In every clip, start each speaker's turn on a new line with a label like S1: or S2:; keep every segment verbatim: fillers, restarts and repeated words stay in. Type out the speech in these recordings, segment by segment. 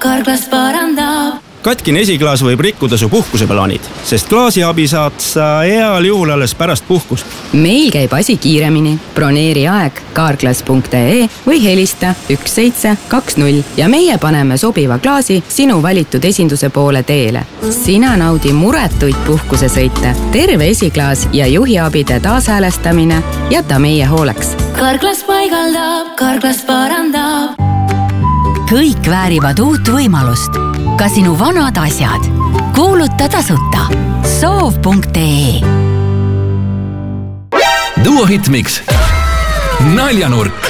S1: Carglass parandab.
S2: Katkine esiklaas võib rikkuda su puhkuseplaanid, sest klaasiabi saad sa heal juhul alles pärast puhkust.
S3: Meil käib asi kiiremini. Broneeri aeg carglass punkt ee või helista üks seitse kaks null ja meie paneme sobiva klaasi sinu valitud esinduse poole teele. Sina naudi muretuid puhkusesõite. Terve esiklaas ja juhiabide taashäälestamine jäta meie hooleks.
S1: Carglass paigaldab, Carglass parandab.
S4: Kõik väärivad uut võimalust. Ka sinu vanad asjad. Kuuluta tasuta. soov punkt ee
S5: Duo Hitmix. Naljanurk.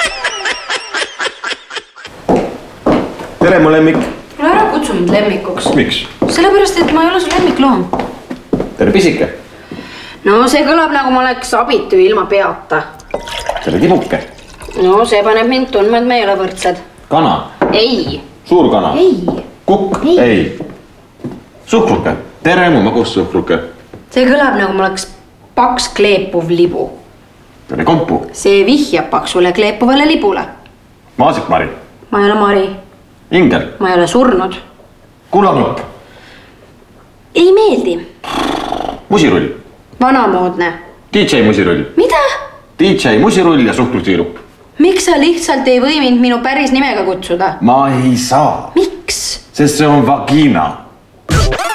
S6: Tere, mu lemmik.
S7: Kuule, ära kutsu mind lemmikuks.
S6: Miks?
S7: Sellepärast, et ma ei ole su lemmikloom.
S6: Tere, pisike.
S7: No see kõlab nagu ma oleks abitu ilma peata.
S6: Tere, tibuke.
S7: No see paneb mind tundma, et me ei ole võrdsed.
S6: Kana.
S7: Ei.
S6: Suur kana.
S7: Ei.
S6: Kukk.
S7: Ei.
S6: Ei. Suhkruke. Tere, mu magus suhkruke.
S7: See kõlab nagu ma oleks paks kleepuv libu.
S6: Tere, kompu.
S7: See vihjab paksule kleepuvale libule.
S6: Maasik Mari.
S7: Ma ei ole Mari.
S6: Ingel.
S7: Ma ei ole surnud.
S6: Kulanupp.
S7: Ei meeldi.
S6: Musirull.
S7: Vanamoodne.
S6: D J Musirull.
S7: Mida?
S6: D J Musirull ja suhkrusiirup.
S7: Miks sa lihtsalt ei või mind minu päris nimega kutsuda?
S6: Ma ei saa.
S7: Miks?
S6: Sest see on vagina.